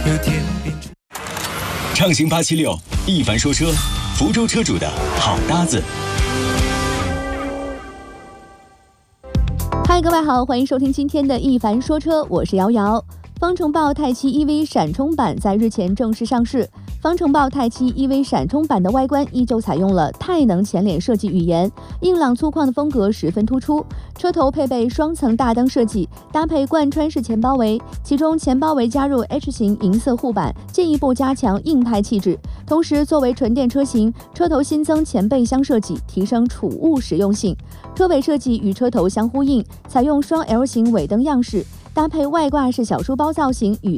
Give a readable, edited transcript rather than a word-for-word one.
畅行876，一凡说车，福州车主的好搭子。 嗨，各位好，欢迎收听今天的一凡说车，我是瑶瑶。方程豹太七 EV 闪充版在日前正式上市。方程豹太七 EV 闪充版的外观依旧采用了太能前脸设计语言，硬朗粗犷的风格十分突出。车头配备双层大灯设计，搭配贯穿式前包围，其中前包围加入 H 型银色护板，进一步加强硬派气质。同时，作为纯电车型，车头新增前备箱设计，提升储物实用性。车尾设计与车头相呼应，采用双 L 型尾灯样式。搭配外挂式小书包造型与